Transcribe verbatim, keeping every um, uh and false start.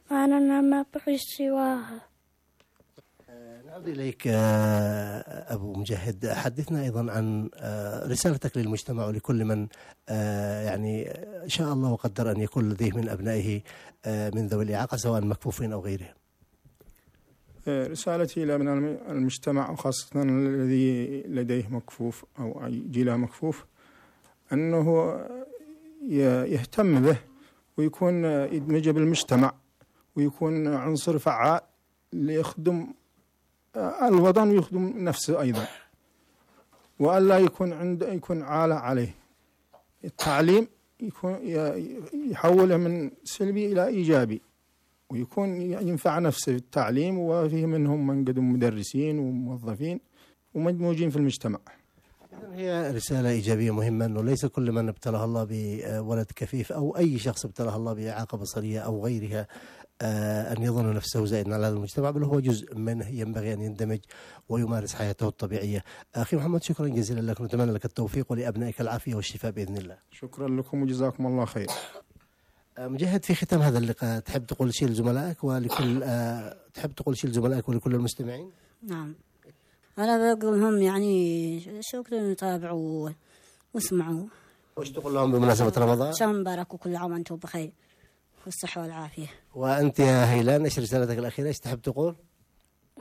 أنا ما بعيش سواها. نعود إليك أبو مجاهد، حدثنا أيضا عن رسالتك للمجتمع ولكل من يعني شاء الله وقدر أن يكون لديه من أبنائه من ذوي الإعاقة سواء مكفوفين أو غيرهم. رسالتي إلى من المجتمع وخاصة الذي لديه مكفوف أو جيله مكفوف أنه يهتم به ويكون يدمج بالمجتمع ويكون عنصر فعال ليخدم الوطن ويخدم نفسه أيضا، وألا يكون عند يكون عالة عليه. التعليم يكون يحوله من سلبي إلى إيجابي ويكون ينفع نفسه في التعليم، وفيه منهم من قدم مدرسين وموظفين ومدموجين في المجتمع. هي رسالة إيجابية مهمة أنه ليس كل من ابتلاه الله بولد كفيف أو أي شخص ابتلاه الله بإعاقة بصرية أو غيرها أن يظن نفسه زائدا على هذا المجتمع، بل هو جزء منه ينبغي أن يندمج ويمارس حياته الطبيعية. أخي محمد، شكرا جزيلا لك، نتمنى لك التوفيق ولأبنائك العافية والشفاء بإذن الله. شكرا لكم وجزاكم الله خير. مجاهد، في ختام هذا اللقاء تحب تقول شيء لزملائك ولكل تحب تقول شيء لزملائك ولكل المستمعين؟ نعم، أنا بقول لهم يعني شكرا يتابعوا واسمعوا. وش تقول لهم بمناسبة رمضان؟ شهر مبارك وكل عام وأنتم بخير والصحة والعافية. وأنت يا هيلان، إيش رسالتك الأخيرة؟ إيش تحب تقول؟